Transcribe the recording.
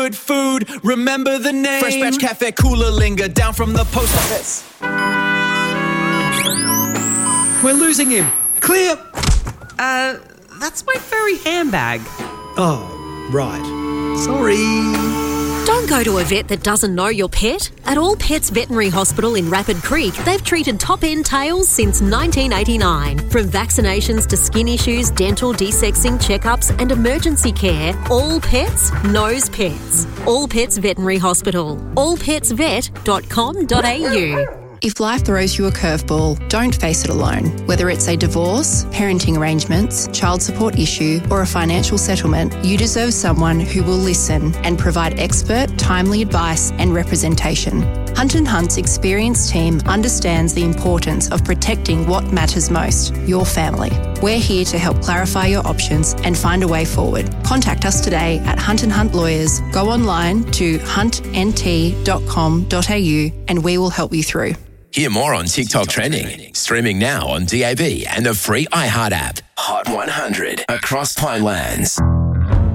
Good food, remember the name. Fresh Batch Cafe, Cooler Linger, down from the post office. We're losing him. Clear. That's my furry handbag. Oh, right. Sorry. Don't go to a vet that doesn't know your pet. At All Pets Veterinary Hospital in Rapid Creek, they've treated top-end tails since 1989. From vaccinations to skin issues, dental, desexing, checkups and emergency care, All Pets knows pets. All Pets Veterinary Hospital. allpetsvet.com.au. If life throws you a curveball, don't face it alone. Whether it's a divorce, parenting arrangements, child support issue, or a financial settlement, you deserve someone who will listen and provide expert, timely advice and representation. Hunt & Hunt's experienced team understands the importance of protecting what matters most, your family. We're here to help clarify your options and find a way forward. Contact us today at Hunt & Hunt Lawyers. Go online to huntnt.com.au and we will help you through. Hear more on TikTok Trending. Streaming now on DAB and the free iHeart app. Hot 100 across Pinelands.